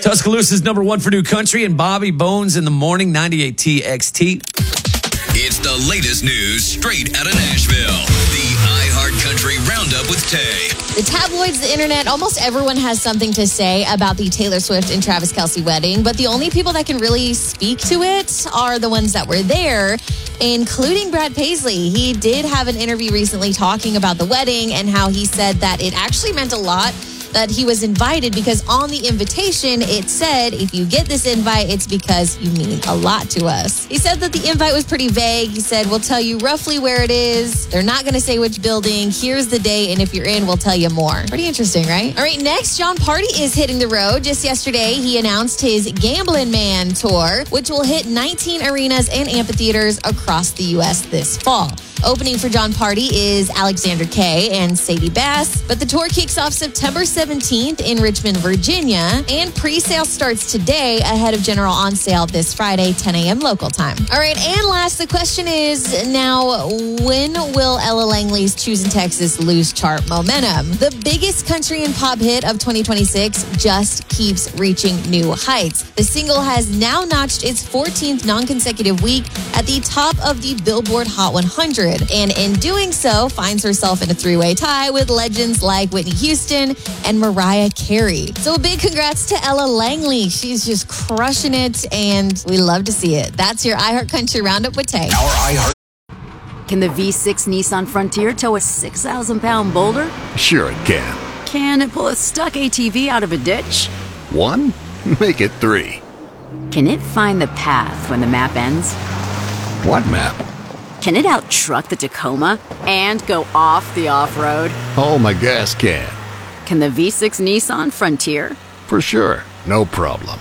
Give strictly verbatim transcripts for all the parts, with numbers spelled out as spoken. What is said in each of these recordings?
Tuscaloosa's number one for new country and Bobby Bones in the morning, ninety-eight T X T. It's the latest news straight out of Nashville. The iHeartCountry Roundup with Tay. The tabloids, the internet, almost everyone has something to say about the Taylor Swift and Travis Kelce wedding, but the only people that can really speak to it are the ones that were there, including Brad Paisley. He did have an interview recently talking about the wedding and how he said that it actually meant a lot that he was invited, because on the invitation, it said, if you get this invite, it's because you mean a lot to us. He said that the invite was pretty vague. He said, we'll tell you roughly where it is. They're not going to say which building. Here's the date, and if you're in, we'll tell you more. Pretty interesting, right? All right, next, Jon Pardi is hitting the road. Just yesterday, he announced his Gambling Man tour, which will hit nineteen arenas and amphitheaters across the U S this fall. Opening for Jon Pardi is Alexander Kay and Sadie Bass, but the tour kicks off September seventeenth in Richmond, Virginia, and pre-sale starts today ahead of general on sale this Friday, ten a.m. local time. All right, and last, the question is now, when will Ella Langley's Choosing Texas lose chart momentum? The biggest country and pop hit of twenty twenty-six just keeps reaching new heights. The single has now notched its fourteenth non-consecutive week at the top of the Billboard Hot one hundred. And in doing so, finds herself in a three-way tie with legends like Whitney Houston and Mariah Carey. So a big congrats to Ella Langley. She's just crushing it, and we love to see it. That's your iHeartCountry Roundup with Tay. Our iHeart. Can the V six Nissan Frontier tow a six thousand pound boulder? Sure it can. Can it pull a stuck A T V out of a ditch? One? Make it three. Can it find the path when the map ends? What map? Can it out-truck the Tacoma and go off the off-road? Oh, my gas can. Can the V six Nissan Frontier? For sure. No problem.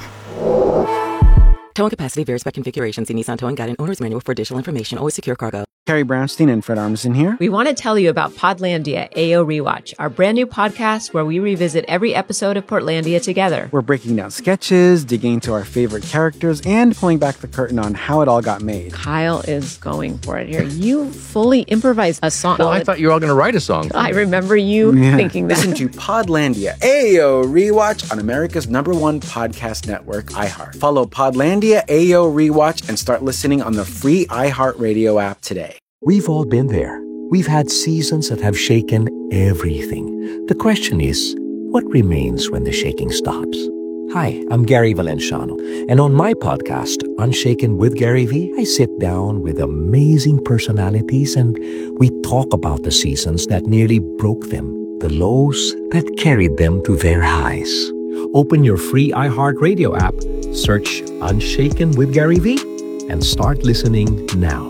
Towing capacity varies by configuration. See Nissan Towing Guide and Owner's Manual for additional information. Always secure cargo. Carrie Brownstein and Fred Armisen here. We want to tell you about Podlandia A O Rewatch, our brand new podcast where we revisit every episode of Portlandia together. We're breaking down sketches, digging into our favorite characters, and pulling back the curtain on how it all got made. Kyle is going for it here. You fully improvised a song. Well, I thought you were all going to write a song. I remember you yeah. thinking that. Listen to Podlandia A O Rewatch on America's number one podcast network, iHeart. Follow Podlandia A O Rewatch and start listening on the free iHeartRadio app today. We've all been there. We've had seasons that have shaken everything. The question is, what remains when the shaking stops? Hi, I'm Gary Valenciano, and on my podcast, Unshaken with Gary V, I sit down with amazing personalities and we talk about the seasons that nearly broke them, the lows that carried them to their highs. Open your free iHeartRadio app, search Unshaken with Gary V, and start listening now.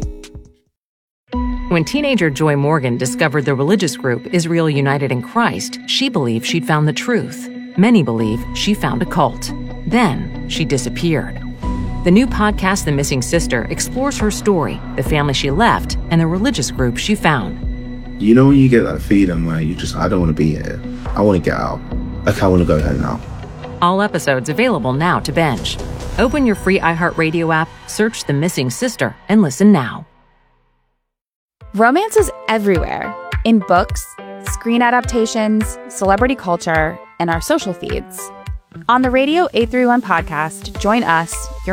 When teenager Joy Morgan discovered the religious group Israel United in Christ, she believed she'd found the truth. Many believe she found a cult. Then she disappeared. The new podcast, The Missing Sister, explores her story, the family she left, and the religious group she found. You know when you get that feeling where you just, I don't want to be here. I want to get out. Like, I want to go home now. All episodes available now to binge. Open your free iHeartRadio app, search The Missing Sister, and listen now. Romance is everywhere. In books, screen adaptations, celebrity culture, and our social feeds. On the Radio eight thirty-one podcast, join us, your